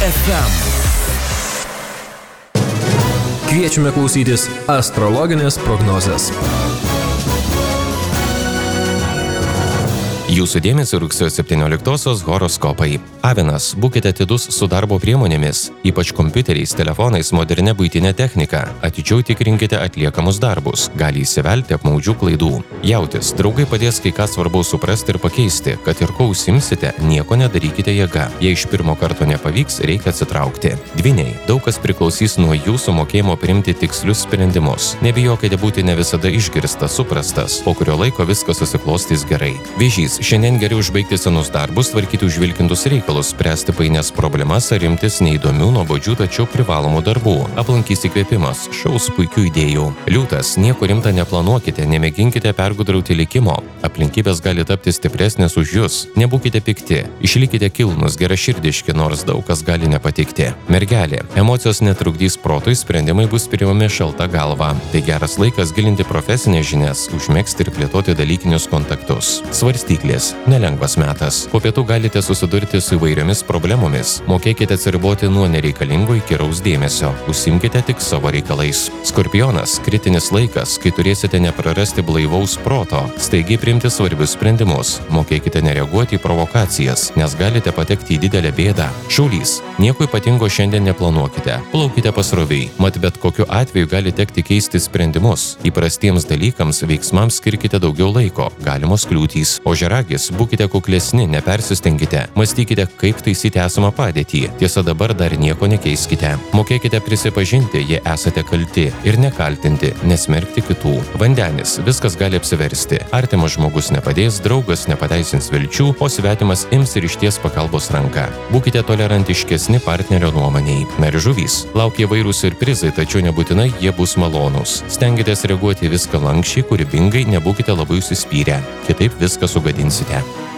FM. Kviečiame klausytis astrologinės prognozės. Jūsų dėmesio rugsėjo 17-osios horoskopai. Avinas, būkite atidus su darbo priemonėmis, ypač kompiuteriais, telefonais, modernė buitinė technika. Atidžiau tikrinkite atliekamus darbus, gali įsivelti apmaudžių klaidų. Jautis, draugai padės kai ką svarbaus suprasti ir pakeisti, kad ir ko užsimsite, nieko nedarykite jėga. Jei iš pirmo karto nepavyks, reikia atsitraukti. Dvyniai, daug kas priklausys nuo jūsų mokėjimo priimti tikslius sprendimus. Nebijokite būti ne visada išgirstas, suprastas, po kurio laiko viskas susiklostys gerai. Vėžys, šiandien geriau užbaigti senus darbus, tvarkyti užvilkintus reikalus, spręsti painias problemas ar imtis neįdomių, nuobodžių, tačiau privalomų darbų. Aplankys įkvėpimas, šaus puikių idėjų. Liūtas, nieko rimta neplanuokite, nemėginkite pergudrauti likimo. Aplinkybės gali tapti stipresnės už jūs. Nebūkite pikti, išlikite kilnus, geraširdiški, nors daug kas gali nepatikti. Mergelė, emocijos netrukdys protui, sprendimai bus priimami šalta galva. Tai geras laikas gilinti profesinės žinias, užmegzti ir plėtoti dalykinius kontaktus. Svarstyklės, nelengvas metas. Po pietų galite susidurti su įvairiomis problemomis. Mokėkite atsiriboti nuo nereikalingo įkyraus dėmesio. Užsimkite tik savo reikalais. Skorpionas, kritinis laikas, kai turėsite neprarasti blaivaus proto, staigiai priimti svarbius sprendimus. Mokėkite nereaguoti į provokacijas, nes galite patekti į didelę bėdą. Šaulys, nieko ypatingo šiandien neplanuokite. Plaukite pasroviai, mat bet kokiu atveju gali tekti keisti sprendimus. Įprastiems dalykams, veiksmams skirkite daugiau laiko, galimos kliūtys. Ožiaragis, būkite kuklesni, nepersistengkite. Mąstykite, kaip taisyti esamą padėtį. Tiesa, dabar dar nieko nekeiskite. Mokėkite prisipažinti, jei esate kalti, ir nekaltinti, nesmerkti kitų. Vandenis, viskas gali apsiversti. Artimas žmogus nepadės, draugas nepateisins vilčių, o svetimas ims ir išties pagalbos ranką. Būkite tolerantiškesni partnerio nuomoniai. Na ir žuvys, laukia įvairūs siurprizai, tačiau nebūtinai jie bus malonūs. Stenkitės reaguoti viską lankščiai, kūrybingai, nebūkite labai užsispyrę. Kitaip viską sugadinsite.